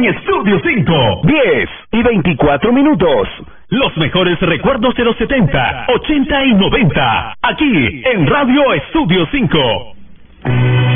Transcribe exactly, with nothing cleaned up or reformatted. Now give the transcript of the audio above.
en Estudio cinco. diez y veinticuatro minutos. Los mejores recuerdos de los setenta, ochenta y noventa. Aquí en Radio Estudio cinco.